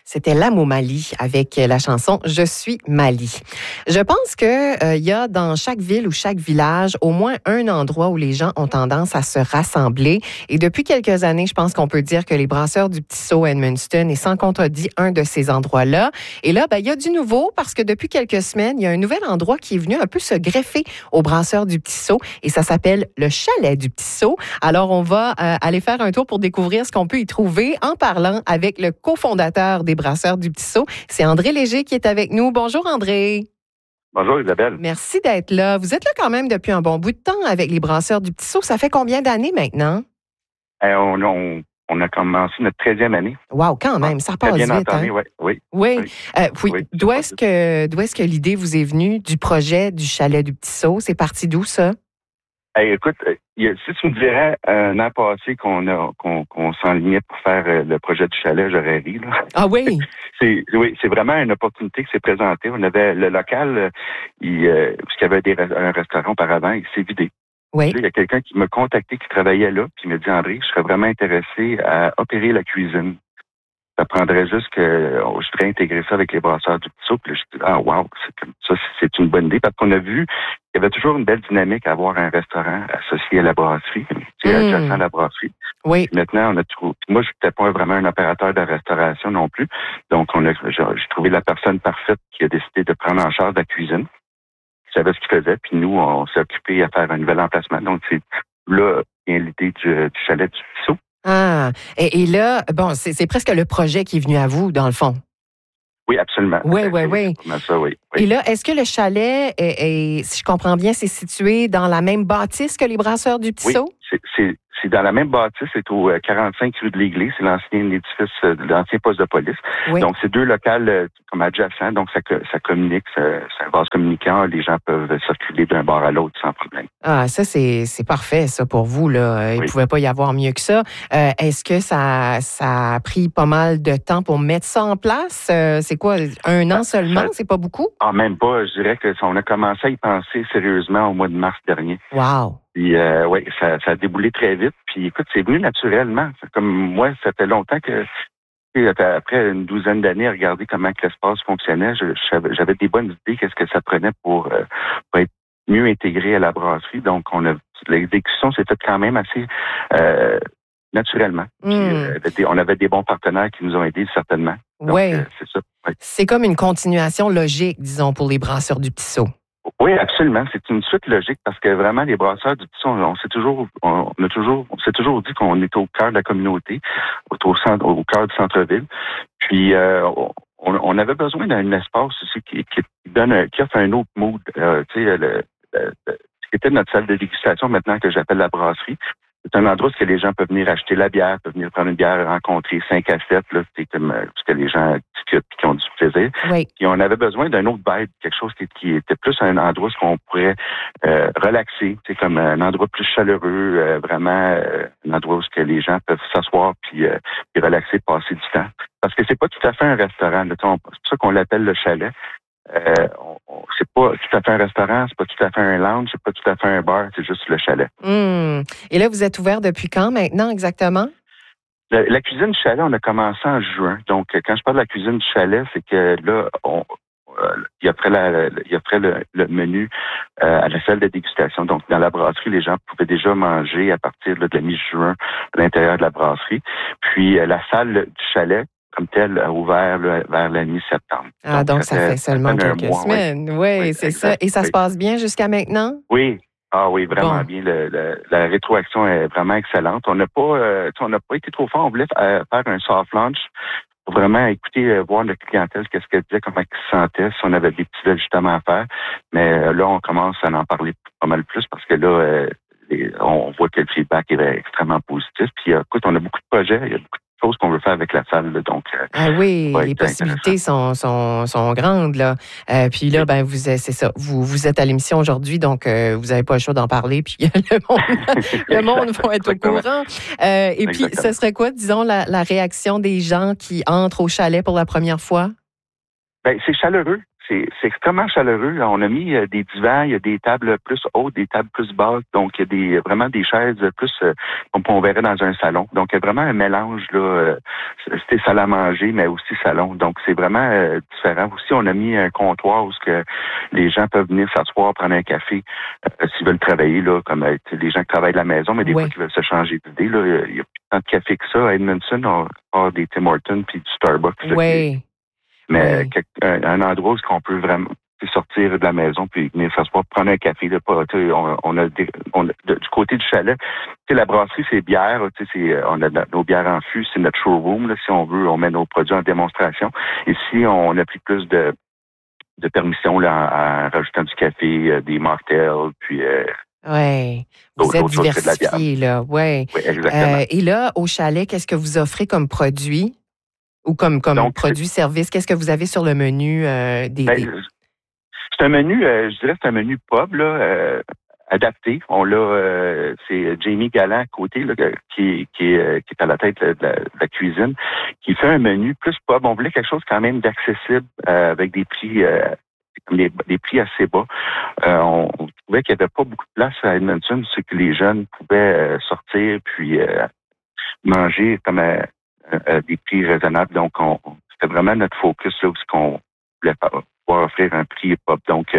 C'était L'Âme au Mali avec la chanson Je suis Mali. Je pense que y a dans chaque ville ou chaque village au moins un endroit où les gens ont tendance à se rassembler. Et depuis quelques années, je pense qu'on peut dire que les Brasseurs du Petit Saut à Edmundston est sans contredit un de ces endroits-là. Et là, il y a du nouveau parce que depuis quelques semaines, il y a un nouvel endroit qui est venu un peu se greffer aux Brasseurs du Petit Saut et ça s'appelle le Chalet du Petit Saut. Alors, on va aller faire un tour pour découvrir ce qu'on peut y trouver en parlant avec le cofondateur des Brasseurs du Petit Saut. C'est André Léger qui est avec nous. Bonjour, André. Bonjour, Isabelle. Merci d'être là. Vous êtes là quand même depuis un bon bout de temps avec les Brasseurs du Petit Saut. Ça fait combien d'années maintenant? On a commencé notre 13e année. Wow, quand même, ça passe bien vite. entamé, Hein? Oui. Oui. D'où est-ce que l'idée vous est venue du projet du Chalet du Petit Saut? C'est parti d'où, ça? Écoute, si tu me dirais un an passé qu'on s'enlignait pour faire le projet du chalet, j'aurais ri. Là. Ah oui? C'est vraiment une opportunité qui s'est présentée. On avait le local, puisqu'il y avait un restaurant auparavant, il s'est vidé. Oui. Il y a quelqu'un qui m'a contacté, qui travaillait là, puis il m'a dit, André, je serais vraiment intéressé à opérer la cuisine. Ça prendrait juste que je voudrais intégrer ça avec les Brasseurs du Petit Saut. Puis là, je dis, wow, c'est une bonne idée. Parce qu'on a vu qu'il y avait toujours une belle dynamique à avoir un restaurant associé à la brasserie, adjacent à la brasserie. Oui. Puis maintenant, on a trouvé. Moi, je n'étais pas vraiment un opérateur de restauration non plus. Donc, j'ai trouvé la personne parfaite qui a décidé de prendre en charge la cuisine, qui savait ce qu'il faisait. Puis nous, on s'est occupé à faire un nouvel emplacement. Donc, c'est là vient l'idée du chalet du Petit Saut. Ah, et là, bon, c'est presque le projet qui est venu à vous, dans le fond. Oui, absolument. Oui. Ça, oui. Et là, est-ce que le chalet, si je comprends bien, c'est situé dans la même bâtisse que les Brasseurs du Petit Saut? C'est dans la même bâtisse, c'est au 45 rue de l'Église, c'est l'ancien édifice de l'ancien poste de police. Oui. Donc, c'est deux locales comme adjacents, donc ça communique, c'est un vase communicant, les gens peuvent circuler d'un bord à l'autre sans problème. Ah, ça, c'est parfait, ça, pour vous, là. Il ne pouvait pas y avoir mieux que ça. Est-ce que ça a pris pas mal de temps pour mettre ça en place? C'est quoi, un an seulement? C'est pas beaucoup? Ah, même pas. Je dirais que on a commencé à y penser sérieusement au mois de mars dernier. Wow! Puis, ça a déboulé très vite. Puis, écoute, c'est venu naturellement. Comme moi, ça fait longtemps que, après une douzaine d'années, à regarder comment que l'espace fonctionnait, j'avais des bonnes idées, qu'est-ce que ça prenait pour être mieux intégré à la brasserie. Donc, l'exécution s'est faite quand même assez naturellement. Puis, on avait des bons partenaires qui nous ont aidés, certainement. Oui. C'est ça. Ouais. C'est comme une continuation logique, disons, pour les Brasseurs du Petit Saut. Oui, absolument. C'est une suite logique parce que vraiment, les Brasseurs du Petit Saut, on s'est toujours dit qu'on était au cœur de la communauté, au cœur du centre-ville. Puis, on avait besoin d'un espace aussi qui offre un autre mood. Ce qui était notre salle de dégustation maintenant que j'appelle la brasserie. C'est un endroit où les gens peuvent venir acheter la bière, peuvent venir prendre une bière, rencontrer 5 à 7, là, c'est comme parce que les gens discutent et qui ont du plaisir. Oui. Puis on avait besoin d'un autre vibe, quelque chose qui était plus un endroit où on pourrait relaxer, c'est comme un endroit plus chaleureux, vraiment un endroit où les gens peuvent s'asseoir puis relaxer, passer du temps. Parce que c'est pas tout à fait un restaurant, là, c'est pour ça qu'on l'appelle le chalet. C'est pas tout à fait un restaurant, c'est pas tout à fait un lounge, c'est pas tout à fait un bar, c'est juste le chalet. Et là, vous êtes ouvert depuis quand maintenant exactement? La cuisine du chalet, on a commencé en juin. Donc, quand je parle de la cuisine du chalet, c'est que là, il offrait le menu à la salle de dégustation. Donc, dans la brasserie, les gens pouvaient déjà manger à partir de la mi-juin à l'intérieur de la brasserie. Puis, la salle du chalet, comme telle, a ouvert vers la mi-septembre. Ah, donc ça fait seulement quelques semaines. Oui, c'est ça. Et ça se passe bien jusqu'à maintenant? Oui. Ah oui, vraiment bien. La rétroaction est vraiment excellente. On n'a pas été trop fort. On voulait faire un soft launch pour vraiment écouter, voir notre clientèle, qu'est-ce qu'elle disait, comment elle se sentait, si on avait des petits ajustements à faire. Mais là, on commence à en parler pas mal plus parce que là, on voit que le feedback est extrêmement positif. Puis écoute, on a beaucoup de projets, il y a beaucoup de choses qu'on veut faire avec la salle. Là, donc, oui, les possibilités sont grandes. Là. Puis là, c'est ça. Vous êtes à l'émission aujourd'hui, donc vous n'avez pas le choix d'en parler. Puis le monde va être au courant. Et puis, ce serait quoi, disons, la réaction des gens qui entrent au chalet pour la première fois? C'est chaleureux. c'est extrêmement chaleureux. Là, on a mis des divans, il y a des tables plus hautes, des tables plus basses. Donc, il y a vraiment des chaises plus comme on verrait dans un salon. Donc, il y a vraiment un mélange, là. C'était salle à manger, mais aussi salon. Donc, c'est vraiment différent. Aussi, on a mis un comptoir où que les gens peuvent venir s'asseoir, prendre un café s'ils veulent travailler, là, comme les gens qui travaillent de la maison, mais des fois qui veulent se changer d'idée. Là, il y a plus tant de café que ça. À Edmonton, on a des Tim Hortons puis du Starbucks. Oui. Mais un endroit où on peut vraiment sortir de la maison puis venir s'asseoir, prendre un café. Là, du côté du chalet, la brasserie, c'est bière. On a nos bières en fût, c'est notre showroom. Là, si on veut, on met nos produits en démonstration. Ici, on a pris plus de permission là, en rajoutant du café, des mocktails, puis... oui, vous êtes diversifié, là. Oui, exactement. Et là, au chalet, qu'est-ce que vous offrez comme produit? Ou comme produit-service, qu'est-ce que vous avez sur le menu C'est un menu, je dirais, c'est un menu pub, là, adapté. On l'a, c'est Jamie Galland à côté, là, qui est à la tête de la cuisine, qui fait un menu plus pub. On voulait quelque chose quand même d'accessible, avec des prix, des prix assez bas. On trouvait qu'il n'y avait pas beaucoup de place à Edmonton, c'est que les jeunes pouvaient sortir puis manger comme des prix raisonnables. Donc, c'était vraiment notre focus là où qu'on voulait pouvoir offrir un prix pop. Donc,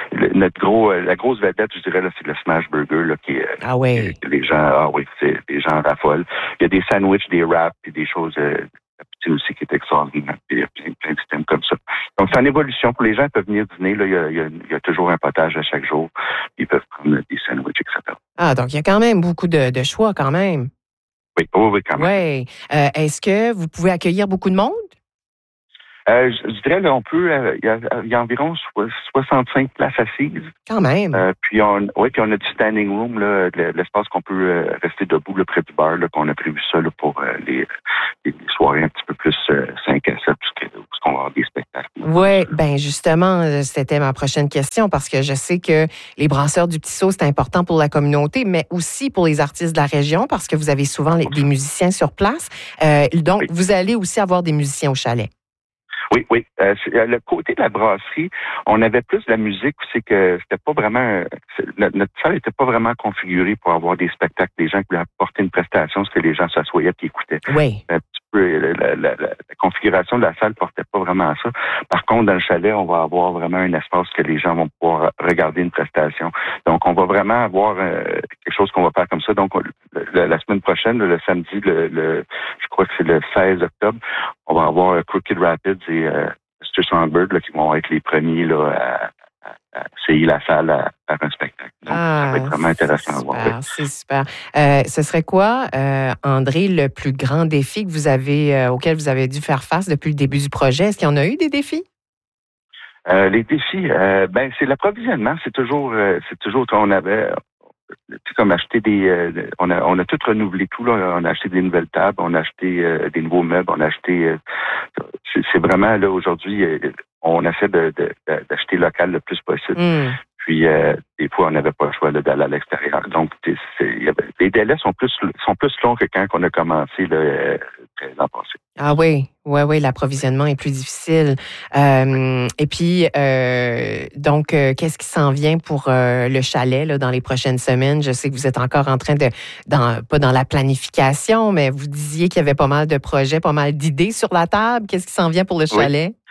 la grosse vedette, je dirais, là, c'est le Smash Burger là, qui que les gens, les gens raffolent. Il y a des sandwichs, des wraps, et des choses aussi qui est extraordinaire. Il y a plein de systèmes comme ça. Donc, c'est en évolution. Pour les gens qui peuvent venir dîner, là, il y a toujours un potage à chaque jour. Ils peuvent prendre des sandwichs, etc. Ah, donc il y a quand même beaucoup de choix quand même. Oui, quand même. Oui. Est-ce que vous pouvez accueillir beaucoup de monde? Je dirais, là, on peut, il y a environ 65 places assises. Quand même. Puis on a du standing room, là, l'espace qu'on peut rester debout là, près du bar, là, qu'on a prévu ça là, pour les soirées un petit peu plus 5 à 7, parce qu'on va avoir des spectacles. Oui, bien justement, c'était ma prochaine question, parce que je sais que les brasseurs du Petit Saut, c'est important pour la communauté, mais aussi pour les artistes de la région, parce que vous avez souvent des musiciens sur place. Donc, vous allez aussi avoir des musiciens au chalet. Oui. Le côté de la brasserie, on avait plus de la musique, c'est que c'était pas vraiment... Notre salle n'était pas vraiment configurée pour avoir des spectacles, des gens qui voulaient apporter une prestation, c'est que les gens s'assoyaient et écoutaient. Oui. Un petit peu, la configuration de la salle portait pas vraiment à ça. Par contre, dans le chalet, on va avoir vraiment un espace que les gens vont pouvoir regarder une prestation. Donc, on va vraiment avoir quelque chose qu'on va faire comme ça. Donc, la semaine prochaine, le samedi, je crois que c'est le 16 octobre, on va avoir Crooked Rapids et Mr. Songbird là, qui vont être les premiers là, à essayer la salle à faire un spectacle. Donc, ça va être vraiment intéressant à voir. C'est super. Ce serait quoi, André, le plus grand défi que vous avez, auquel vous avez dû faire face depuis le début du projet? Est-ce qu'il y en a eu des défis? Les défis, c'est l'approvisionnement. C'est toujours quand on avait... comme acheter on a tout renouvelé tout là, on a acheté des nouvelles tables, on a acheté des nouveaux meubles, on a acheté c'est vraiment là aujourd'hui on essaie d'acheter local le plus possible. Puis des fois on n'avait pas le choix d'aller à l'extérieur. Donc les délais sont plus longs que quand on a commencé là, l'an passé. Ah oui, l'approvisionnement est plus difficile. Et puis, donc, qu'est-ce qui s'en vient pour le chalet là, dans les prochaines semaines? Je sais que vous êtes encore en train pas dans la planification, mais vous disiez qu'il y avait pas mal de projets, pas mal d'idées sur la table. Qu'est-ce qui s'en vient pour le chalet? Oui.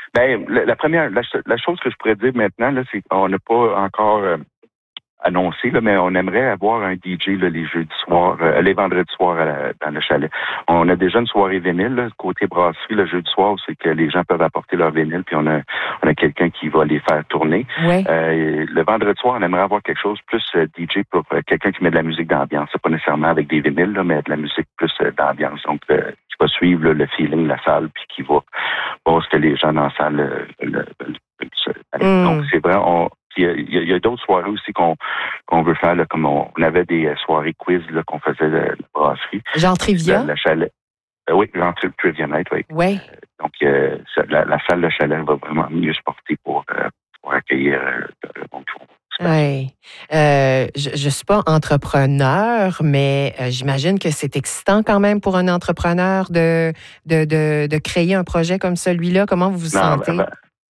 La chose que je pourrais dire maintenant, là, c'est qu'on n'a pas encore annoncé, là, mais on aimerait avoir un DJ là, les jeudis soirs, les vendredis soirs dans le chalet. On a déjà une soirée vinyle, là, côté brasserie, le jeudi soir, c'est que les gens peuvent apporter leur vinyle, puis on a quelqu'un qui va les faire tourner. Oui. Le vendredi soir, on aimerait avoir quelque chose plus DJ pour quelqu'un qui met de la musique d'ambiance. C'est pas nécessairement avec des vinyles, là, mais de la musique plus d'ambiance. Donc, qui va suivre là, le feeling de la salle, puis qui va voir ce que les gens dans la salle veulent. Donc, c'est vrai, il y a d'autres soirées aussi qu'on veut faire, là, comme on avait des soirées quiz là, qu'on faisait de la brasserie. Genre trivia? Le chalet. Oui, genre trivia night, oui. Oui. Donc, la salle de chalet va vraiment mieux se porter pour accueillir le monde. Oui. Je suis pas entrepreneur, mais j'imagine que c'est excitant quand même pour un entrepreneur de créer un projet comme celui-là. Comment vous vous sentez?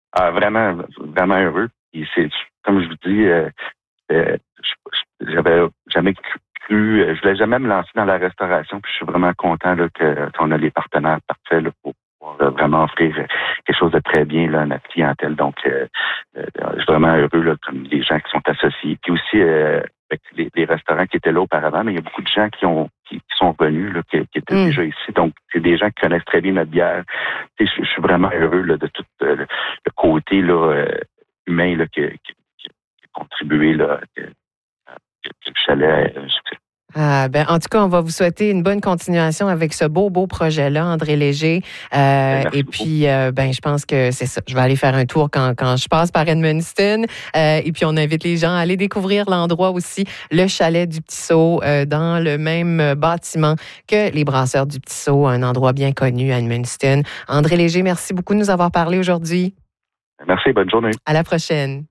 Vraiment, vraiment heureux. Et c'est, comme je vous dis, j'avais jamais cru, je voulais jamais me lancer dans la restauration, puis je suis vraiment content là, qu'on a les partenaires parfaits là, pour pouvoir vraiment offrir quelque chose de très bien là, à notre clientèle. Donc, je suis vraiment heureux là, comme les gens qui sont associés. Puis aussi, avec les restaurants qui étaient là auparavant, mais il y a beaucoup de gens qui sont venus, là, qui étaient déjà ici. Donc, c'est des gens qui connaissent très bien notre bière. Je suis vraiment heureux là, de tout le côté là, humain là, qui a contribué là, que le chalet ait un succès. En tout cas, on va vous souhaiter une bonne continuation avec ce beau projet-là, André Léger. Et puis, je pense que c'est ça. Je vais aller faire un tour quand je passe par Edmundston. Et puis, on invite les gens à aller découvrir l'endroit aussi, le chalet du Petit Saut, dans le même bâtiment que les Brasseurs du Petit Saut, un endroit bien connu à Edmundston. André Léger, merci beaucoup de nous avoir parlé aujourd'hui. Merci, bonne journée. À la prochaine.